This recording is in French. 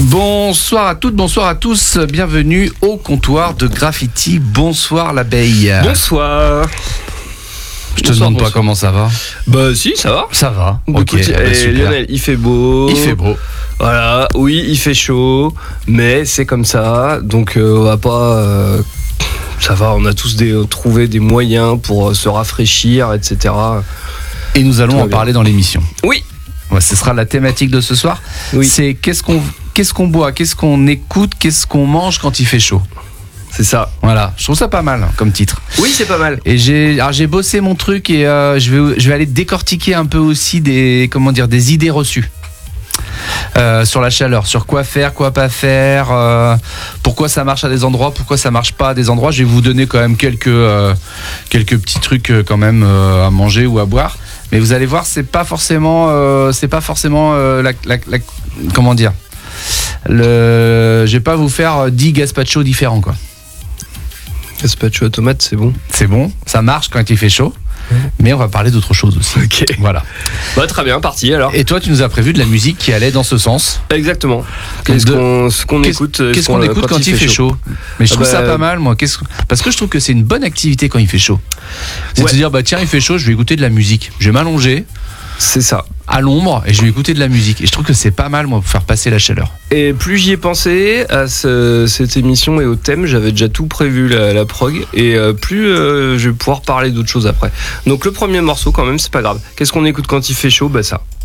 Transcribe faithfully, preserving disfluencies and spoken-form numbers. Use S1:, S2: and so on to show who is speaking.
S1: Bonsoir à toutes, bonsoir à tous, bienvenue au comptoir de Graffiti. Bonsoir l'abeille.
S2: Bonsoir.
S1: Je te
S2: Bonsoir,
S1: demande
S2: bonsoir.
S1: pas comment ça va.
S2: Bah si, ça va.
S1: Ça va.
S2: Donc,
S1: Ok.
S2: écoute,
S1: Ah bah,
S2: eh,
S1: super.
S2: Lionel, il fait beau.
S1: Il fait beau.
S2: Voilà, oui, il fait chaud, mais c'est comme ça. Donc euh, on va pas. euh, ça va, on a tous des, trouvé des moyens pour euh, se rafraîchir, et cetera.
S1: Et nous allons
S2: Tout va
S1: en
S2: bien.
S1: parler dans l'émission.
S2: Oui.
S1: Ouais, ce sera la thématique de ce soir.
S2: Oui.
S1: C'est qu'est-ce qu'on qu'est-ce qu'on boit, qu'est-ce qu'on écoute, qu'est-ce qu'on mange quand il fait chaud.
S2: C'est ça.
S1: Voilà, je trouve ça pas mal hein, comme titre.
S2: Oui, c'est pas mal.
S1: Et j'ai alors j'ai bossé mon truc et euh, je vais je vais aller décortiquer un peu aussi des comment dire des idées reçues. Euh, sur la chaleur, sur quoi faire, quoi pas faire, euh, pourquoi ça marche à des endroits, pourquoi ça marche pas à des endroits. Je vais vous donner quand même quelques euh, quelques petits trucs euh, quand même euh, à manger ou à boire. Mais vous allez voir, c'est pas forcément euh, c'est pas forcément euh, la, la, la comment dire. Le, je vais pas vous faire dix gazpacho différents quoi.
S2: Gazpacho à tomate, c'est bon.
S1: C'est bon, ça marche quand il fait chaud. Mais on va parler d'autre chose aussi.
S2: Ok.
S1: Voilà.
S2: Bah très bien, parti alors.
S1: Et toi, tu nous as prévu de la musique qui allait dans ce sens.
S2: Exactement. Qu'est-ce
S1: De-
S2: qu'on, ce qu'on
S1: Qu'est-ce
S2: écoute euh,
S1: qu'est-ce qu'on écoute quand, il fait chaud, Mais je
S2: Ah
S1: trouve
S2: bah,
S1: ça pas mal, moi. Qu'est-ce... Parce que je trouve que c'est une bonne activité quand il fait chaud. C'est
S2: Ouais.
S1: de se dire, bah tiens, il fait chaud, je vais écouter de la musique. Je vais m'allonger
S2: C'est ça.
S1: à l'ombre et je vais écouter de la musique. Et je trouve que c'est pas mal, moi, pour faire passer la chaleur.
S2: Et plus j'y ai pensé à ce- cette émission et au thème, j'avais déjà tout prévu la, la prog, et euh, plus euh, je vais pouvoir parler d'autres choses après. Donc le premier morceau quand même, c'est pas grave. Qu'est-ce qu'on écoute quand il fait chaud? Bah ça.